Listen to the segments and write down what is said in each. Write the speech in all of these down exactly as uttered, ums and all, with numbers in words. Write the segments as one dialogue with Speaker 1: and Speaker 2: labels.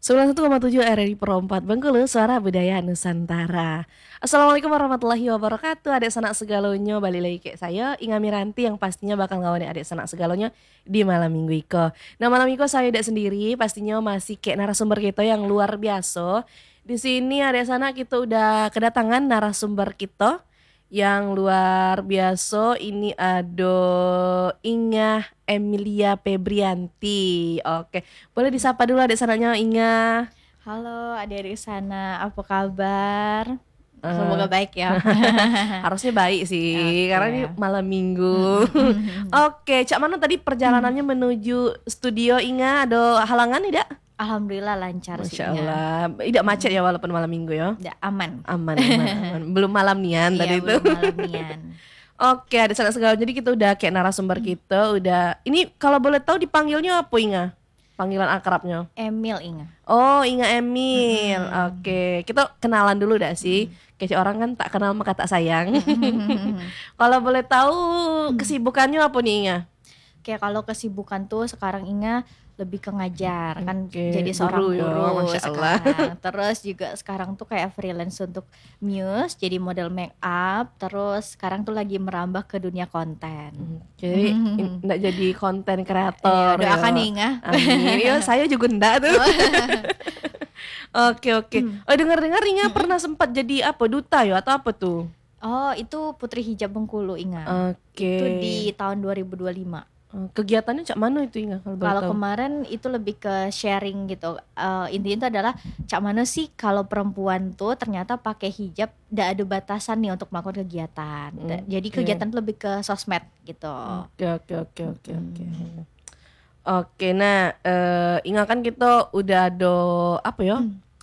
Speaker 1: sembilan puluh satu koma tujuh R R I Pro empat Bengkulu, Suara Budaya Nusantara. Assalamualaikum warahmatullahi wabarakatuh. Adik sanak segalonyo, balik lagi kayak saya Inga Miranti yang pastinya bakal ngawani adik sanak segalonyo di malam minggu iko. Nah malam minggu saya tidak sendiri, pastinya masih kayak narasumber kita yang luar biasa. Di sini adik sanak kita udah kedatangan narasumber kita yang luar biasa. Ini ada Inga Emilia Febrianti. Oke, boleh disapa dulu adik sananya Inga.
Speaker 2: Halo adik-adik sana, apa kabar?
Speaker 1: Eh,
Speaker 2: Semoga baik ya.
Speaker 1: Harusnya baik sih,
Speaker 2: Oke.
Speaker 1: karena ini malam minggu. Oke, Cak mana tadi perjalanannya menuju studio Inga? Ada halangan tidak?
Speaker 2: Alhamdulillah lancar sih.
Speaker 1: Masya Allah, tidak macet ya walaupun malam minggu ya.
Speaker 2: Udah aman.
Speaker 1: Aman, aman, aman. Belum malam nian tadi
Speaker 2: Iya,
Speaker 1: itu.
Speaker 2: belum malamian.
Speaker 1: Oke, ada sanak segala. Jadi kita udah kayak narasumber kita udah. Ini kalau boleh tahu dipanggilnya apa Inga? Panggilan akrabnya.
Speaker 2: Emil Inga.
Speaker 1: Oh, Inga Emil. Oke, kita kenalan dulu dah sih. Kayak orang kan tak kenal maka tak sayang. Kalau boleh tahu kesibukannya apa nih Inga?
Speaker 2: Kayak kalau kesibukan tuh sekarang Inga lebih ke ngajar kan,
Speaker 1: Oke,
Speaker 2: jadi seorang
Speaker 1: guru ya,
Speaker 2: guru
Speaker 1: Masya Allah.
Speaker 2: sekarang. Terus juga sekarang tuh kayak freelance untuk Muse, jadi model make up. Terus sekarang tuh lagi merambah ke dunia konten.
Speaker 1: Jadi nggak jadi konten kreator.
Speaker 2: Iya, doakan
Speaker 1: ya.
Speaker 2: nih, Inga.
Speaker 1: Amin. Iya, saya juga ndak tuh. Oke oke. Oh dengar-dengar Inga pernah sempat jadi apa duta ya atau apa tuh?
Speaker 2: Oh, itu Putri Hijab Bengkulu Inga.
Speaker 1: Oke.
Speaker 2: Itu di tahun dua ribu dua puluh lima.
Speaker 1: Oh, kegiatannya cak mana itu Inga kalau boleh
Speaker 2: Kalau
Speaker 1: tahu?
Speaker 2: kemarin itu lebih ke sharing gitu. Eh, intinya itu adalah cak mana sih kalau perempuan tuh ternyata pakai hijab tidak ada batasan nih untuk melakukan kegiatan. Da- Jadi
Speaker 1: Oke.
Speaker 2: kegiatan itu lebih ke sosmed gitu.
Speaker 1: Oke oke oke oke oke. Oke, nah eh, Inga kan kita udah ada apa ya?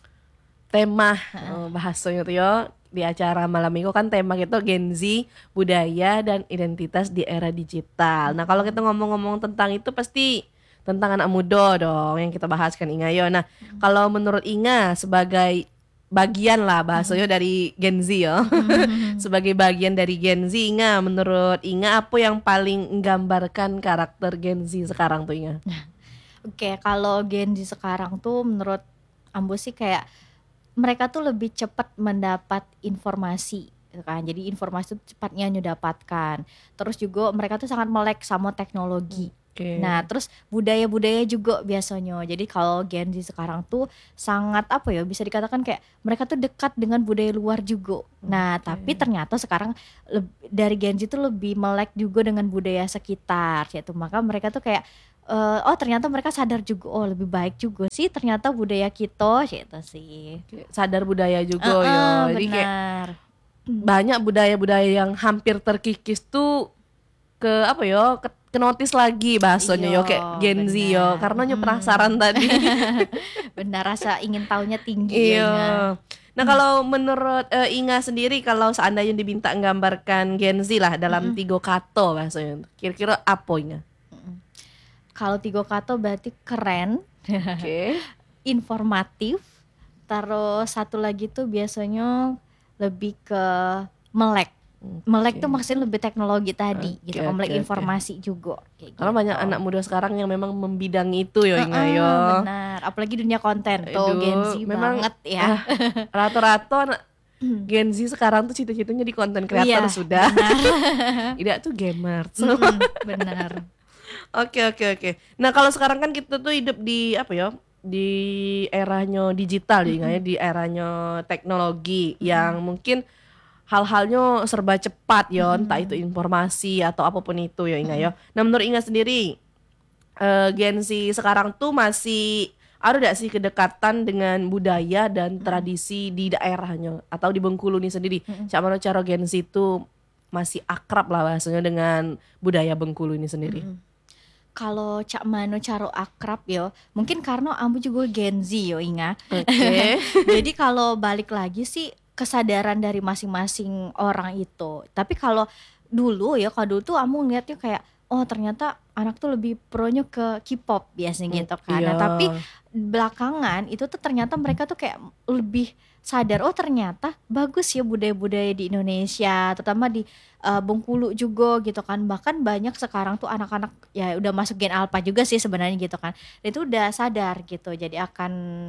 Speaker 1: Tema eh, bahasanya tuh ya di acara malam minggu kan tema kita Gen Z, budaya dan identitas di era digital. Nah, kalau kita ngomong-ngomong tentang itu pasti tentang anak muda dong yang kita bahas kan Inga yo. Nah, kalau menurut Inga sebagai bagian lah bahasanya dari Gen Z ya. Sebagai bagian dari Gen Z, Inga menurut Inga apa yang paling menggambarkan karakter Gen Z sekarang tuh Inga?
Speaker 2: Oke, kalau Gen Z sekarang tuh menurut Ambo sih kayak mereka tuh lebih cepat mendapat informasi gitu kan. Jadi informasi itu cepatnya nyu dapatkan. Terus juga mereka tuh sangat melek sama teknologi.
Speaker 1: Oke.
Speaker 2: Nah, terus budaya-budaya juga biasanya. Jadi kalau Gen Z sekarang tuh sangat apa ya, bisa dikatakan kayak mereka tuh dekat dengan budaya luar juga. Nah, tapi ternyata sekarang leb- dari Gen Z tuh lebih melek juga dengan budaya sekitar yaitu. Maka mereka tuh kayak eh, oh ternyata mereka sadar juga, oh lebih baik juga sih ternyata budaya kita gitu sih.
Speaker 1: Sadar budaya juga
Speaker 2: Heeh,
Speaker 1: ya. Jadi kayak
Speaker 2: benar.
Speaker 1: banyak budaya-budaya yang hampir terkikis tuh ke apa yo ke, ke notice lagi bahasanya yo
Speaker 2: Iya,
Speaker 1: kayak Gen Z yo
Speaker 2: benar.
Speaker 1: karena nyo penasaran tadi.
Speaker 2: Benar, rasa ingin tahunya tinggi ya.
Speaker 1: Iya. Nah kalau menurut eh, Inga sendiri kalau seandainya diminta menggambarkan Gen Z lah dalam tiga kata bahasanya, kira-kira apa Inga?
Speaker 2: Kalau tiga kata berarti keren,
Speaker 1: Oke.
Speaker 2: informatif, terus satu lagi tuh biasanya lebih ke melek. Melek tuh maksudnya lebih teknologi tadi
Speaker 1: Oke,
Speaker 2: gitu, melek
Speaker 1: oke, oke.
Speaker 2: informasi juga kayak
Speaker 1: Karena
Speaker 2: gitu.
Speaker 1: banyak anak muda sekarang yang memang membidangi itu yo Inga
Speaker 2: Heeh,
Speaker 1: yo.
Speaker 2: benar, apalagi dunia konten tuh
Speaker 1: Aduh,
Speaker 2: Gen Z
Speaker 1: memang,
Speaker 2: banget ya.
Speaker 1: ah, rata-rata anak Gen Z sekarang tuh cita-citanya di konten kreator
Speaker 2: Iya,
Speaker 1: sudah.
Speaker 2: benar.
Speaker 1: Tidak tuh gamer.
Speaker 2: Mm-mm, benar.
Speaker 1: Oke oke oke. Nah kalau sekarang kan kita tuh hidup di apa ya? Di eranya digital ya, Inga, ya, di eranya teknologi yang mungkin hal-halnya serba cepat ya, entah itu informasi atau apapun itu ya Inga ya. Nah menurut Inga sendiri, eh, Gen Z sekarang tuh masih ada gak sih kedekatan dengan budaya dan tradisi di daerahnya atau di Bengkulu nih sendiri? Cak mana cara Gen Z itu masih akrab lah bahasanya dengan budaya Bengkulu ini sendiri.
Speaker 2: Kalau Cak Mano caro akrab yo, mungkin karena ambu juga Gen Z yo Inga.
Speaker 1: Oke.
Speaker 2: Jadi kalau balik lagi sih kesadaran dari masing-masing orang itu. Tapi kalau dulu ya, kalau dulu tuh ambu ngeliatnya kayak oh ternyata anak tuh lebih pronya ke K-pop biasanya gitu kan. Nah,
Speaker 1: Iya.
Speaker 2: tapi belakangan itu tuh ternyata mereka tuh kayak lebih sadar oh ternyata bagus ya budaya-budaya di Indonesia, terutama di eh, Bengkulu juga gitu kan. Bahkan banyak sekarang tuh anak-anak ya udah masuk Gen Alpha juga sih sebenarnya gitu kan. Dan itu udah sadar gitu. Jadi akan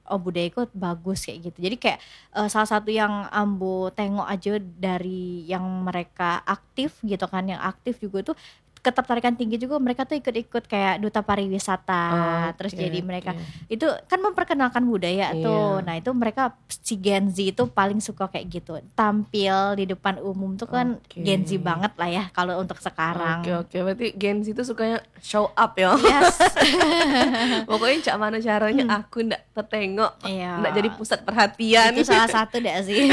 Speaker 2: oh budayaku bagus kayak gitu. Jadi kayak uh, salah satu yang ambo tengok aja dari yang mereka aktif gitu kan, yang aktif juga tuh ketertarikan tinggi juga, mereka tuh ikut-ikut kayak duta pariwisata,
Speaker 1: okay,
Speaker 2: terus jadi mereka
Speaker 1: okay.
Speaker 2: itu kan memperkenalkan budaya
Speaker 1: yeah.
Speaker 2: tuh. Nah itu mereka si Gen Z itu paling suka kayak gitu, tampil di depan umum tuh kan okay. Gen Z banget lah ya kalau untuk sekarang.
Speaker 1: Oke okay, oke okay. Berarti Gen Z itu sukanya show up ya.
Speaker 2: Yes.
Speaker 1: Pokoknya cak mana caranya hmm. aku ndak tertengok,
Speaker 2: iya.
Speaker 1: ndak jadi pusat perhatian.
Speaker 2: Itu salah satu deh sih.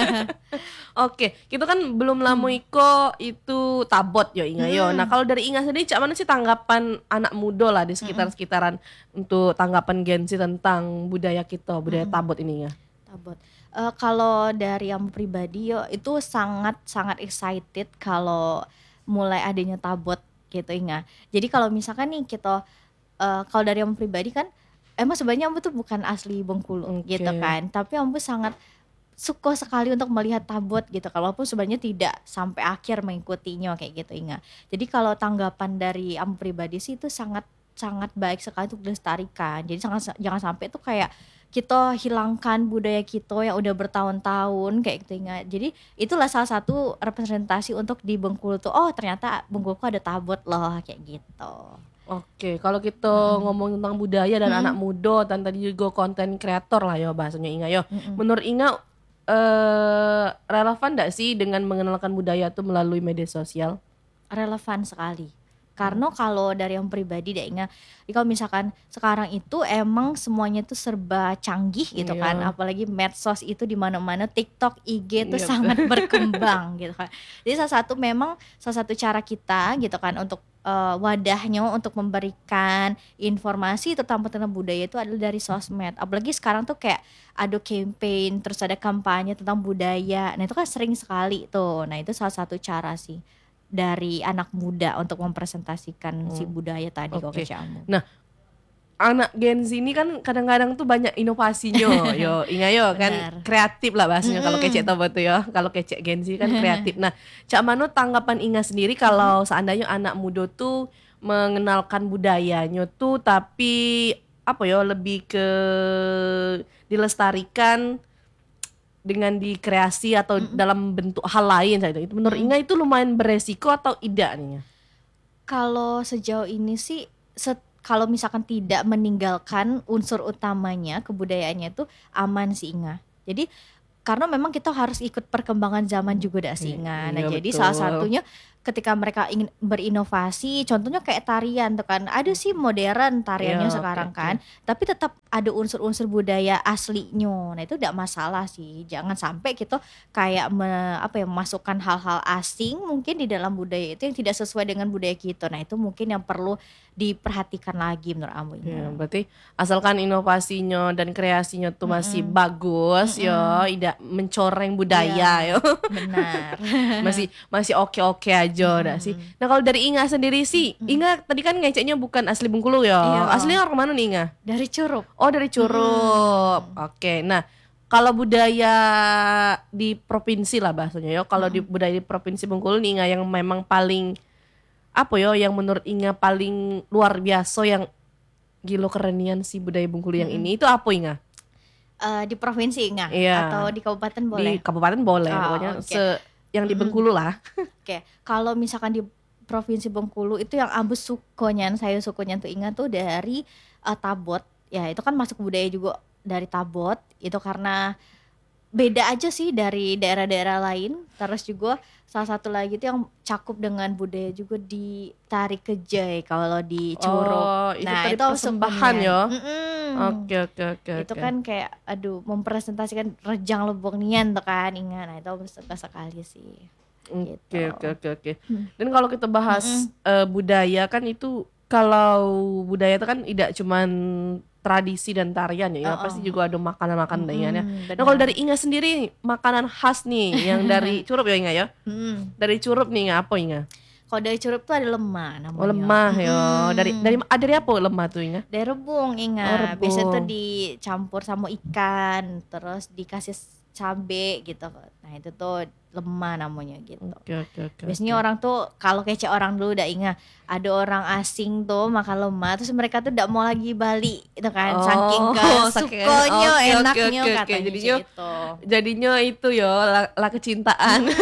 Speaker 1: Oke, kita kan belum lama iko itu tabot yo Inga yo. Hmm. Nah kalau dari Inga sendiri, cak mana sih tanggapan anak muda lah di sekitar-sekitaran hmm. untuk tanggapan Gen Z tentang budaya kita, budaya hmm. tabot ini ya?
Speaker 2: Tabot. Uh, kalau dari yang pribadi yo itu sangat sangat excited kalau mulai adanya tabot gitu Inga. Jadi kalau misalkan nih kita uh, kalau dari yang pribadi kan emang sebenarnya Ambu tuh bukan asli Bengkulu okay. gitu kan, tapi Ambu sangat suka sekali untuk melihat tabot gitu, kalaupun sebenarnya tidak sampai akhir mengikutinya kayak gitu Inga. Jadi kalau tanggapan dari Ambu pribadi sih itu sangat sangat baik sekali untuk dilestarikan. Jadi sangat, jangan sampai itu kayak kita hilangkan budaya kita yang udah bertahun-tahun kayak gitu Inga. Jadi itulah salah satu representasi untuk di Bengkulu tuh, oh ternyata Bengkulu ada tabot loh kayak gitu.
Speaker 1: Oke, kalau kita hmm. ngomong tentang budaya dan hmm. anak muda dan tadi juga konten kreator lah ya bahasanya Inga yo. Hmm. Menurut Inga Uh, relevan gak sih dengan mengenalkan budaya itu melalui media sosial?
Speaker 2: Relevan sekali. Karena kalau dari yang pribadi deh Inga, kalau misalkan sekarang itu emang semuanya tuh serba canggih gitu yeah. kan, apalagi medsos itu di mana-mana, TikTok, I G itu yep. sangat berkembang gitu kan. Jadi salah satu memang salah satu cara kita gitu kan untuk uh, wadahnya untuk memberikan informasi tentang tentang budaya itu adalah dari sosmed. Apalagi sekarang tuh kayak ada campaign, terus ada kampanye tentang budaya. Nah itu kan sering sekali tuh. Nah itu salah satu cara sih dari anak muda untuk mempresentasikan hmm. si budaya tadi okay. kok kamu.
Speaker 1: Nah, anak Gen Z ini kan kadang-kadang tuh banyak inovasinya, yo Inga yo kan kreatif lah bahasanya mm. kalau kecek tau betul ya. Kalau kecek Gen Z kan kreatif. Nah, Cak Mano tanggapan Inga sendiri kalau seandainya anak muda tuh mengenalkan budayanya tuh tapi apa ya lebih ke dilestarikan dengan dikreasi atau mm-hmm. dalam bentuk hal lain saya itu menurut mm-hmm. Inga itu lumayan beresiko atau tidak nih?
Speaker 2: Kalau sejauh ini sih set, kalau misalkan tidak meninggalkan unsur utamanya kebudayaannya itu aman sih Inga. Jadi karena memang kita harus ikut perkembangan zaman juga dah sih Inga. Nah iya, jadi betul. Salah satunya ketika mereka ingin berinovasi, contohnya kayak tarian tuh kan, ada sih modern tariannya ya, sekarang okay, kan, okay. tapi tetap ada unsur-unsur budaya aslinya. Nah itu tidak masalah sih, jangan sampai kita kayak me, apa ya memasukkan hal-hal asing mungkin di dalam budaya itu yang tidak sesuai dengan budaya kita. Nah itu mungkin yang perlu diperhatikan lagi menurut Ambo ini.
Speaker 1: Ya, berarti asalkan inovasinya dan kreasinya tuh masih mm-hmm. bagus, mm-hmm. yo, tidak mencoreng budaya, ya, yo.
Speaker 2: Benar.
Speaker 1: masih masih oke-oke aja dah hmm. sih. Nah kalau dari Inga sendiri sih, hmm. Inga tadi kan ngeceknya bukan asli Bengkulu ya. Iya. Aslinya orang mana nih Inga?
Speaker 2: Dari Curup.
Speaker 1: Oh dari Curup. Hmm. Oke. Nah kalau budaya di provinsi lah bahasanya ya. Kalau hmm. di budaya di provinsi Bengkulu nih Inga yang memang paling apa ya? Yang menurut Inga paling luar biasa yang gilo kerenian si budaya Bengkulu hmm. yang ini itu apa Inga?
Speaker 2: Uh, di provinsi Inga
Speaker 1: iya.
Speaker 2: atau di kabupaten boleh?
Speaker 1: Di kabupaten boleh, oh, pokoknya okay. se yang di Bengkulu lah.
Speaker 2: Oke, okay. Kalau misalkan di provinsi Bengkulu itu yang Ambu sukonya, saya sukonya tuh Inga tuh dari uh, tabot. Ya itu kan masuk budaya juga dari tabot. Itu karena beda aja sih dari daerah-daerah lain. Terus juga salah satu lagi tuh yang cakup dengan budaya juga di tari kejai kalau di Curup.
Speaker 1: Oh, itu
Speaker 2: nah
Speaker 1: tadi
Speaker 2: itu
Speaker 1: persembahan ya.
Speaker 2: Oke
Speaker 1: oke oke.
Speaker 2: Itu okay. kan kayak aduh mempresentasikan rejang lebong nian tuh kan Inga. Nah itu suka sekali sih.
Speaker 1: Oke oke oke oke. Dan kalau kita bahas mm-hmm. uh, budaya kan itu kalau budaya itu kan tidak cuman tradisi dan tarian ya, oh, pasti oh. juga ada makanan-makanan mm, ya. Nah kalau dari Inga sendiri makanan khas nih yang dari Curup ya Inga ya. Mm. Dari Curup nih Inga apa Inga?
Speaker 2: Kalau dari Curup tuh ada lemah namanya.
Speaker 1: Oh lemah ya. Hmm. Dari dari ada dari apa lemah tuh Inga?
Speaker 2: Dari rebung Inga. Oh, rebung. Biasanya tuh dicampur sama ikan, terus dikasih cabe gitu. Nah itu tuh lemah namanya gitu.
Speaker 1: Oke oke oke.
Speaker 2: Biasanya
Speaker 1: oke.
Speaker 2: orang tuh kalau kece orang dulu udah ingat ada orang asing tuh makan lemah terus mereka tuh tidak mau lagi balik itu kan saking
Speaker 1: Oh, saking-
Speaker 2: kesukonya
Speaker 1: oke, oke,
Speaker 2: enaknya
Speaker 1: oke, oke.
Speaker 2: katanya
Speaker 1: Jadinya
Speaker 2: gitu.
Speaker 1: Jadinya itu yo la, la kecintaan.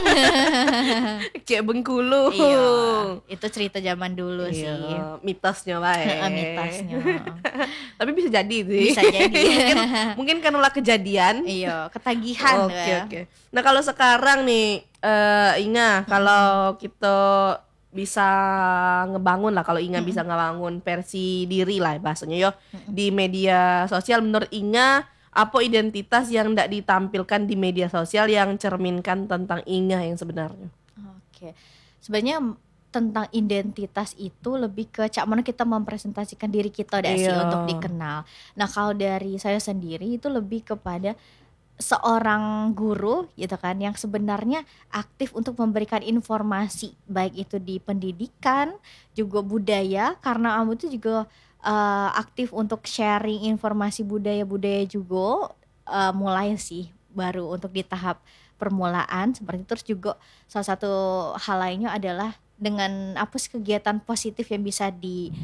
Speaker 1: Kayak Bengkulu.
Speaker 2: Iya, itu cerita zaman dulu
Speaker 1: Iya,
Speaker 2: sih.
Speaker 1: mitosnya bae.
Speaker 2: Mitosnya.
Speaker 1: Tapi bisa jadi sih.
Speaker 2: Bisa jadi.
Speaker 1: mungkin, mungkin karena lah kejadian.
Speaker 2: Iya, ketagihan
Speaker 1: Oke
Speaker 2: ya.
Speaker 1: oke. Nah kalau sekarang nih, eh Inga, kalau kita bisa ngebangun lah, kalau Inga bisa ngebangun versi diri lah bahasanya yo di media sosial, menurut Inga apa identitas yang tidak ditampilkan di media sosial yang cerminkan tentang Inga yang sebenarnya?
Speaker 2: Oke. Sebenarnya m- tentang identitas itu lebih ke cak mana kita mempresentasikan diri kita dah sih
Speaker 1: Iya.
Speaker 2: untuk dikenal. Nah, kalau dari saya sendiri itu lebih kepada seorang guru gitu kan yang sebenarnya aktif untuk memberikan informasi baik itu di pendidikan juga budaya karena kamu tuh juga eh, aktif untuk sharing informasi budaya-budaya juga eh, mulai sih baru untuk di tahap permulaan seperti itu. Terus juga salah satu hal lainnya adalah dengan apa sih kegiatan positif yang bisa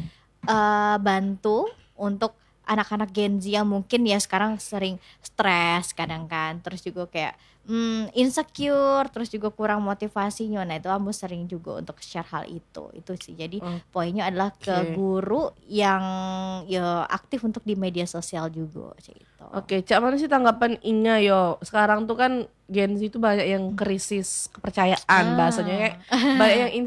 Speaker 2: dibantu untuk anak-anak Gen Z yang mungkin ya sekarang sering stres kadang kan, terus juga kayak hmm, insecure, terus juga kurang motivasinya. Nah itu kamu sering juga untuk share hal itu, itu sih. Jadi
Speaker 1: Oke.
Speaker 2: poinnya adalah ke guru yang ya aktif untuk di media sosial juga gitu.
Speaker 1: Oke, Cak mana sih tanggapan Inga yo? Sekarang tuh kan Gen Z itu banyak yang krisis kepercayaan
Speaker 2: Ah.
Speaker 1: bahasanya kayak banyak yang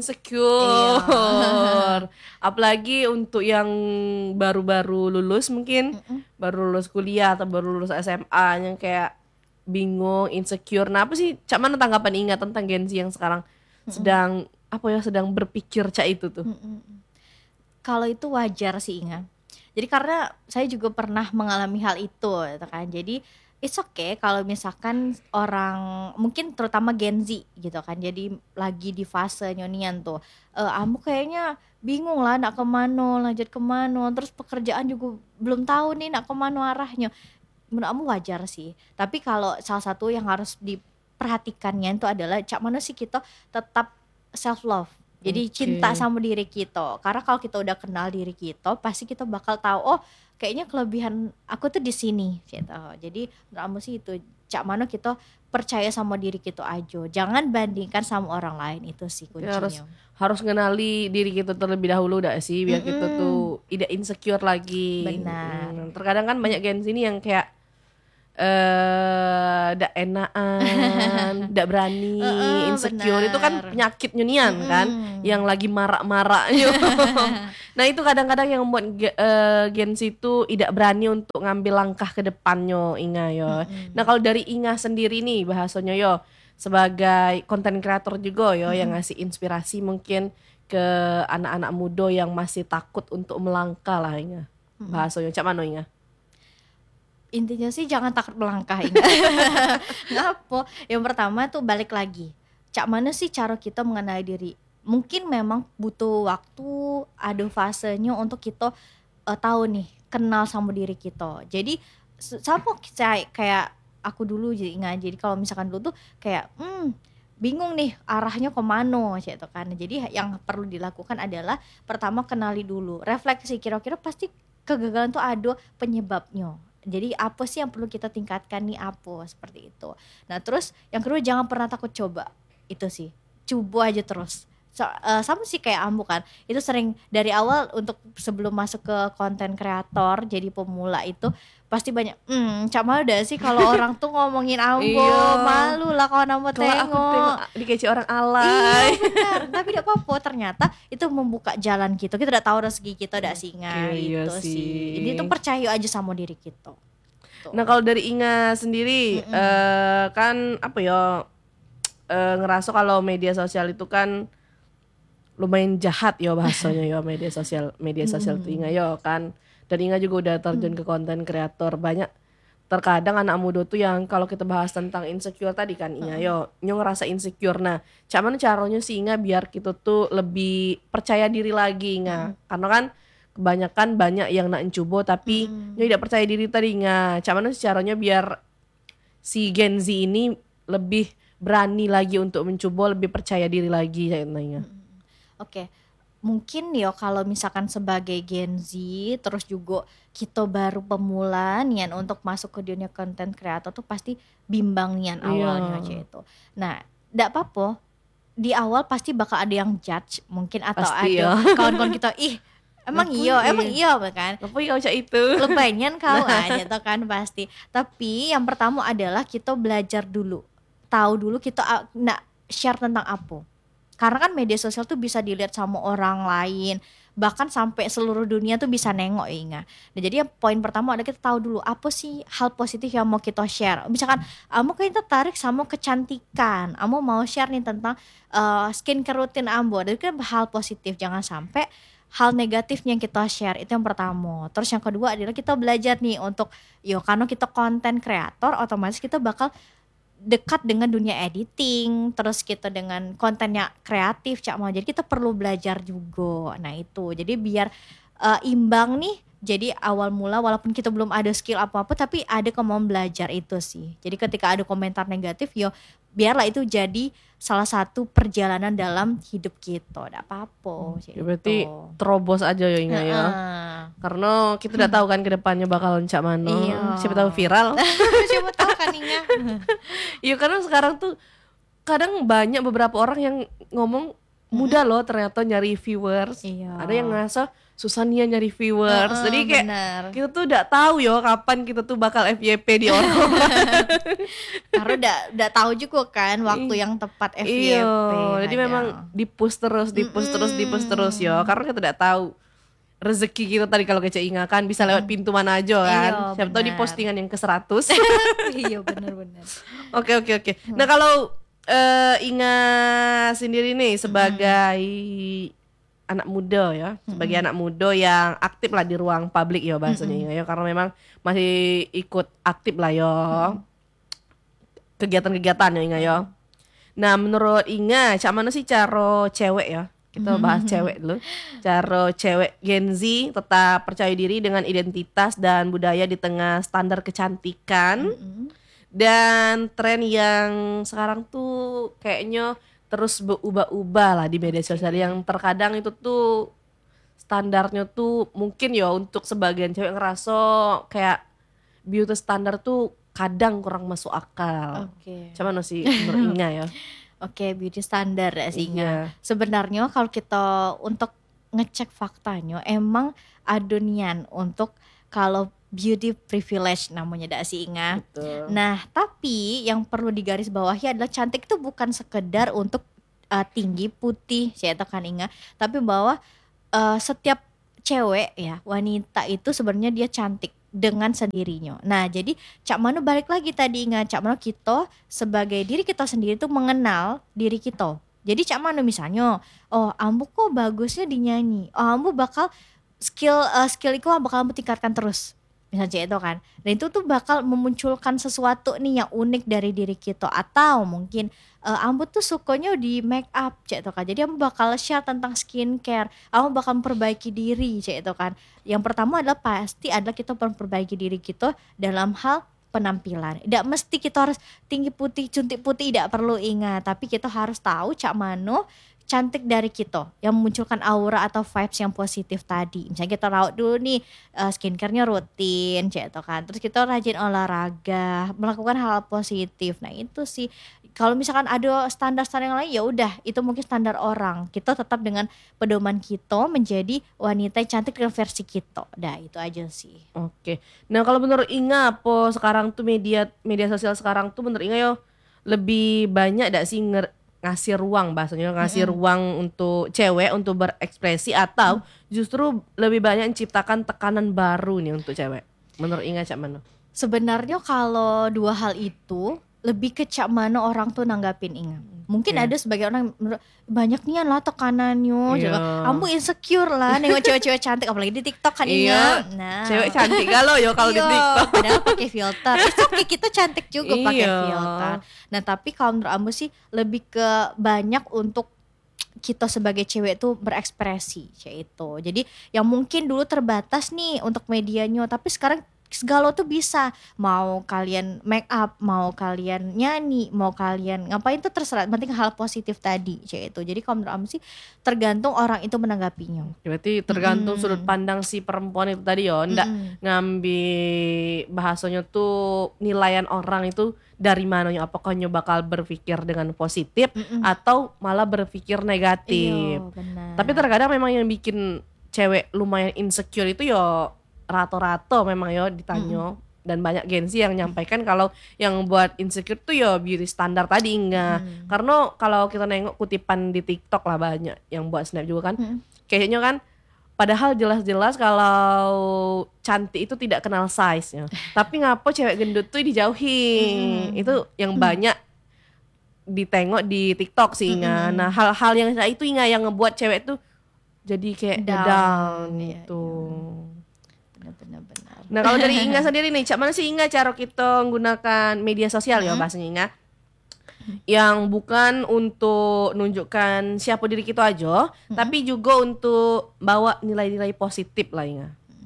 Speaker 1: insecure. Apalagi untuk yang baru-baru lulus mungkin, baru lulus kuliah atau baru lulus S M A yang kayak bingung, insecure. Nah, apa sih Cak mana tanggapan Inga tentang Gen Z yang sekarang sedang apa ya sedang berpikir Cak itu tuh?
Speaker 2: Kalau itu wajar sih Inga. Jadi karena saya juga pernah mengalami hal itu gitu kan. Jadi it's okay kalau misalkan orang mungkin terutama Gen Z gitu kan. Jadi lagi di fase nyonian tuh. Eh kamu kayaknya bingung lah nak kemana, lanjut kemana. Terus pekerjaan juga belum tahu nih nak kemana arahnya. Menurut kamu wajar sih. Tapi kalau salah satu yang harus diperhatikannya itu adalah cak mana sih kita tetap self love. Jadi
Speaker 1: Oke.
Speaker 2: cinta sama diri kita. Karena kalau kita udah kenal diri kita, pasti kita bakal tahu oh kayaknya kelebihan aku tuh di sini gitu. Jadi menurut kamu sih itu cak mana kita percaya sama diri kita aja. Jangan bandingkan sama orang lain, itu sih
Speaker 1: Ya, harus
Speaker 2: kuncinya.
Speaker 1: harus kenali diri kita terlebih dahulu dah sih biar kita tuh tidak insecure lagi.
Speaker 2: Benar.
Speaker 1: Hmm, terkadang kan banyak Gen Z ini yang kayak eh dak enakan, dak berani,
Speaker 2: Heeh,
Speaker 1: insecure. Itu kan
Speaker 2: benar.
Speaker 1: penyakit nyunian kan yang lagi marak-maraknya. Nah, itu kadang-kadang yang membuat ge- eh, Gen Z itu tidak berani untuk ngambil langkah ke depannya Inga yo. Nah, kalau dari Inga sendiri nih bahasanya yo sebagai konten kreator juga yo yang ngasih inspirasi mungkin ke anak-anak muda yang masih takut untuk melangkah lah Inga. Bahasanya cak mana Inga?
Speaker 2: Intinya sih jangan takut melangkah Inga. Ngapa? Yang pertama tuh balik lagi. Cak mana sih cara kita mengenali diri? Mungkin memang butuh waktu, ada fasenya untuk kita eh, tahu nih, kenal sama diri kita. Jadi s- sama kayak kayak aku dulu jadi Inga. Jadi kalau misalkan dulu tuh kayak hmm bingung nih arahnya kemana gitu kan. Jadi yang perlu dilakukan adalah pertama kenali dulu, refleksi kira-kira pasti kegagalan tuh ada penyebabnya. Jadi apa sih yang perlu kita tingkatkan nih apa seperti itu. Nah terus yang kedua jangan pernah takut coba, itu sih coba aja terus. So, eh, sama sih kayak Ambu kan, itu sering dari awal untuk sebelum masuk ke konten kreator jadi pemula itu pasti banyak hmm cak malu dah sih kalau orang tuh ngomongin Ambo,
Speaker 1: Iya.
Speaker 2: malu lah kalau Ambo
Speaker 1: Kalau aku
Speaker 2: tengok.
Speaker 1: tengok dikece orang
Speaker 2: Iya
Speaker 1: alay.
Speaker 2: benar, tapi tidak apa-apa ternyata itu membuka jalan kita. Kita udah tahu rezeki kita udah singa
Speaker 1: Oke, iya
Speaker 2: itu
Speaker 1: sih.
Speaker 2: sih. Jadi itu percaya aja sama diri kita. Tuh.
Speaker 1: Nah, kalau dari Inga sendiri eh, kan apa ya eh, ngerasa kalau media sosial itu kan lumayan jahat ya bahasanya ya media sosial media sosial itu Inga ya kan. Dan Inga juga udah terjun ke konten kreator banyak. Terkadang anak muda tuh yang kalau kita bahas tentang insecure tadi kan Inga yo nyo ngerasa insecure. Nah, cak mana caranya sih Inga biar kita tuh lebih percaya diri lagi Inga. Karena kan kebanyakan banyak yang nak mencoba tapi nyo tidak percaya diri tadi Inga. Cak mana sih caranya biar si Gen Z ini lebih berani lagi untuk mencoba, lebih percaya diri lagi kayaknya.
Speaker 2: Oke, mungkin ya kalau misalkan sebagai Gen Z terus juga kita baru pemula nian untuk masuk ke dunia content creator tuh pasti bimbang nian awalnya aja
Speaker 1: Iya.
Speaker 2: itu. Nah, ndak apa-apa. Di awal pasti bakal ada yang judge mungkin atau
Speaker 1: Pasti
Speaker 2: ada
Speaker 1: ya.
Speaker 2: kawan-kawan kita ih emang
Speaker 1: Ngapain
Speaker 2: iya, emang
Speaker 1: iya.
Speaker 2: iya kan.
Speaker 1: Apa kau cak itu?
Speaker 2: Lebayan kau aja tuh kan pasti. Tapi yang pertama adalah kita belajar dulu. Tahu dulu kita a- nak share tentang apa. Karena kan media sosial tuh bisa dilihat sama orang lain, bahkan sampai seluruh dunia tuh bisa nengok ya Inga. Nah, jadi yang poin pertama adalah kita tahu dulu apa sih hal positif yang mau kita share. Misalkan kamu kayak tertarik sama kecantikan, kamu mau share nih tentang uh, skincare rutin ambo. Jadi kan hal positif, jangan sampai hal negatifnya yang kita share. Itu yang pertama. Terus yang kedua adalah kita belajar nih untuk yo karena kita konten kreator, otomatis kita bakal dekat dengan dunia editing, terus kita dengan kontennya kreatif Cak Mau. Jadi kita perlu belajar juga. Nah itu, jadi biar uh, imbang nih. Jadi awal mula walaupun kita belum ada skill apa-apa, tapi ada kemauan belajar itu sih. Jadi ketika ada komentar negatif, yo biarlah itu jadi salah satu perjalanan dalam hidup kita. Tidak apa-apa.
Speaker 1: Ya, berarti terobos aja ya Inga ya. Karena kita udah tahu kan kedepannya bakal cak mana.
Speaker 2: Iya.
Speaker 1: Siapa tahu viral.
Speaker 2: Siapa tahu kan Inga.
Speaker 1: Iya karena sekarang tuh kadang banyak beberapa orang yang ngomong mudah loh ternyata nyari viewers.
Speaker 2: Iya.
Speaker 1: Ada yang ngerasa susah nih nyari viewers.
Speaker 2: Uh-uh,
Speaker 1: Jadi kayak
Speaker 2: bener.
Speaker 1: kita tuh udah tahu yo kapan kita tuh bakal F Y P di orang.
Speaker 2: Karena udah udah tahu juga kan waktu yang tepat F Y P.
Speaker 1: Iya. Jadi
Speaker 2: kadang.
Speaker 1: memang di-push terus, di-push terus, di-push terus yo. Karena kita udah tahu rezeki kita tadi kalau kece Inga kan bisa lewat pintu mana aja kan.
Speaker 2: Iya,
Speaker 1: Siapa tahu di
Speaker 2: benar.
Speaker 1: postingan yang ke seratus.
Speaker 2: Iya benar-benar.
Speaker 1: Oke oke oke. Nah kalau eh, Inga sendiri nih sebagai anak muda ya, sebagai anak muda yang aktif lah di ruang publik ya bahasanya Inga ya, karena memang masih ikut aktif lah ya kegiatan-kegiatan ya Inga ya. Nah menurut Inga, cak mana sih cara cewek ya? Kita bahas cewek dulu. Cara cewek Gen Z tetap percaya diri dengan identitas dan budaya di tengah standar kecantikan. Dan tren yang sekarang tuh kayaknya terus berubah-ubah lah di media sosial, yang terkadang itu tuh standarnya tuh mungkin ya untuk sebagian cewek ngerasa kayak beauty standar tuh kadang kurang masuk akal.
Speaker 2: Oke.
Speaker 1: Cuman sih menurut Inga ya.
Speaker 2: Oke, beauty standar ya sih Inga.
Speaker 1: Iya.
Speaker 2: Sebenarnya kalau kita untuk ngecek faktanya emang ada nian untuk kalau beauty privilege namanya dak sih Inga.
Speaker 1: Betul.
Speaker 2: Nah, tapi yang perlu digarisbawahi adalah cantik itu bukan sekedar untuk uh, tinggi, putih, saya tahu kan Inga, tapi bahwa uh, setiap cewek ya, wanita itu sebenarnya dia cantik dengan sendirinya. Nah, jadi Cak Mano balik lagi tadi Inga, Cak Mano kita sebagai diri kita sendiri itu mengenal diri kita. Jadi Cak Mano misalnya, oh ambu kok bagusnya dinyanyi, oh ambu bakal skill uh, skill itu bakal ambu tingkatkan terus. Misalnya itu kan, dan itu tuh bakal memunculkan sesuatu nih yang unik dari diri kita. Atau mungkin uh, ambu tuh sukanya di make up cek itu kan, jadi ambu bakal share tentang skincare, ambu bakal memperbaiki diri cek itu kan. Yang pertama adalah pasti adalah kita memperbaiki diri kita dalam hal penampilan. Tidak mesti kita harus tinggi putih, cantik putih, tidak perlu ingat, tapi kita harus tahu cak mano cantik dari kita yang memunculkan aura atau vibes yang positif tadi. Misalnya kita rawat dulu nih uh, skincare-nya rutin, gitu kan. Terus kita rajin olahraga, melakukan hal positif. Nah itu sih. Kalau misalkan ada standar-standar yang lain, ya udah itu mungkin standar orang. Kita tetap dengan pedoman kita menjadi wanita yang cantik dengan versi kita. Nah itu aja sih.
Speaker 1: Oke. Nah kalau menurut Inga apa sekarang tuh media media sosial sekarang tuh menurut Inga yo lebih banyak dak sih nger- ngasih ruang bahasanya ngasih mm-hmm. ruang untuk cewek untuk berekspresi atau mm. justru lebih banyak menciptakan tekanan baru nih untuk cewek menurut Inga cak mana?
Speaker 2: Sebenarnya kalau dua hal itu lebih ke cak mana orang tuh nanggapin Inga. Mungkin yeah. ada sebagai orang banyak nian lah tekanannya,
Speaker 1: yeah.
Speaker 2: kamu insecure lah nengok cewek-cewek cantik apalagi di TikTok kan Inga.
Speaker 1: Nah, cewek cantik galau yo kalau di TikTok.
Speaker 2: Padahal pakai filter. Itu oke kita cantik juga pakai filter. Nah tapi kalau menurut Ambu sih lebih ke banyak untuk kita sebagai cewek tuh berekspresi kayak itu. Jadi yang mungkin dulu terbatas nih untuk medianya, tapi sekarang segala tuh bisa, mau kalian make up, mau kalian nyanyi, mau kalian ngapain tuh terserah, penting hal positif tadi cek itu. Jadi kalau menurut Am sih tergantung orang itu menanggapinya.
Speaker 1: Berarti tergantung
Speaker 2: Mm-mm.
Speaker 1: sudut pandang si perempuan itu tadi yo, ndak
Speaker 2: Mm-mm.
Speaker 1: ngambil bahasanya tuh nilaian orang itu dari mananya, apakah nyo bakal berpikir dengan positif
Speaker 2: Mm-mm.
Speaker 1: atau malah berpikir negatif.
Speaker 2: Iya benar.
Speaker 1: Tapi terkadang memang yang bikin cewek lumayan insecure itu yo rato-rato memang yo ditanyo, dan banyak Gen Z yang nyampaikan kalau yang buat insecure tuh yo beauty standar tadi enggak.
Speaker 2: Mm.
Speaker 1: Karena kalau kita nengok kutipan di TikTok lah banyak yang buat snap juga kan.
Speaker 2: Mm.
Speaker 1: Kayaknya kan padahal jelas-jelas kalau cantik itu tidak kenal size ya. Tapi ngapo cewek gendut tuh dijauhi.
Speaker 2: Mm.
Speaker 1: Itu yang banyak ditengok di TikTok sih Inga.
Speaker 2: Mm-mm.
Speaker 1: Nah, hal-hal yang kayak itu Inga yang ngebuat cewek tuh jadi kayak
Speaker 2: Down.
Speaker 1: down
Speaker 2: Iya,
Speaker 1: gitu.
Speaker 2: Benar-benar benar.
Speaker 1: Nah, kalau dari Inga sendiri nih, cak mana sih Inga cara kita menggunakan media sosial ya bahasanya Inga? Yang bukan untuk nunjukkan siapa diri kita aja, tapi juga untuk bawa nilai-nilai positif lah Inga.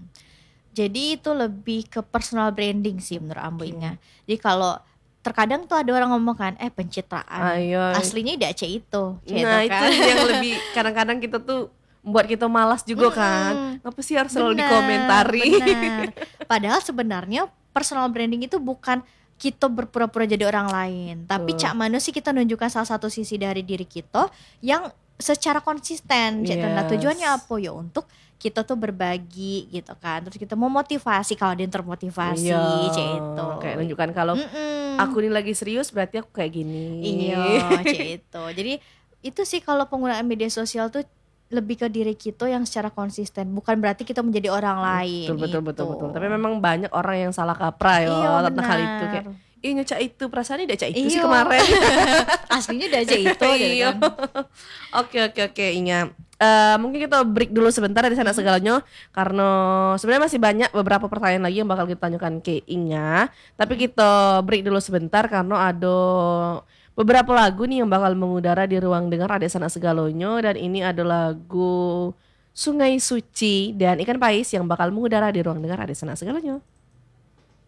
Speaker 2: Jadi itu lebih ke personal branding sih menurut Ambo Inga. Jadi kalau terkadang tuh ada orang ngomong kan, eh pencitraan.
Speaker 1: Ayo.
Speaker 2: Aslinya tidak cek itu. Cek
Speaker 1: Nah,
Speaker 2: itu
Speaker 1: itu
Speaker 2: kan.
Speaker 1: yang lebih kadang-kadang kita tuh membuat kita malas juga kan. Ngapa sih harus selalu
Speaker 2: Benar,
Speaker 1: dikomentari?
Speaker 2: benar. Padahal sebenarnya personal branding itu bukan kita berpura-pura jadi orang lain, tapi
Speaker 1: Betul.
Speaker 2: cak mana sih kita nunjukkan salah satu sisi dari diri kita yang secara konsisten. Cak itu. Nah,
Speaker 1: Yes.
Speaker 2: tujuannya apa ya, untuk kita tuh berbagi gitu kan. Terus kita mau motivasi kalau dia termotivasi,
Speaker 1: Iya,
Speaker 2: cak itu.
Speaker 1: kayak nunjukkan kalau
Speaker 2: Mm-mm.
Speaker 1: aku ini lagi serius berarti aku kayak gini.
Speaker 2: Iya, cak itu. Jadi itu sih kalau penggunaan media sosial tuh lebih ke diri kita yang secara konsisten, bukan berarti kita menjadi orang lain.
Speaker 1: Betul betul
Speaker 2: itu.
Speaker 1: betul betul. Tapi memang banyak orang yang salah kaprah ya
Speaker 2: Iya,
Speaker 1: tentang hal itu, kayak
Speaker 2: benar.
Speaker 1: ih nyecak itu perasaan ini cak itu sih
Speaker 2: Iya.
Speaker 1: kemarin.
Speaker 2: Aslinya udah aja itu gitu
Speaker 1: Iya.
Speaker 2: kan.
Speaker 1: Oke oke oke Inga. Eh, mungkin kita break dulu sebentar dari sana segalanya karena sebenarnya masih banyak beberapa pertanyaan lagi yang bakal kita tanyakan ke Inga. Tapi kita break dulu sebentar karena ada beberapa lagu nih yang bakal mengudara di ruang dengar ada sana segalanya, dan ini ada lagu Sungai Suci dan Ikan Pais yang bakal mengudara di ruang dengar ada sana segalanya.